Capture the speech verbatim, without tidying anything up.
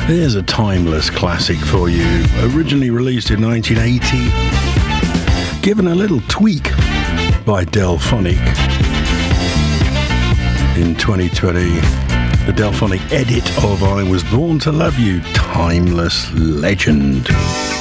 Here's a timeless classic for you, originally released in nineteen eighty, given a little tweak by Delphonic in twenty twenty. The Delphonic edit of I Was Born to Love You, timeless legend.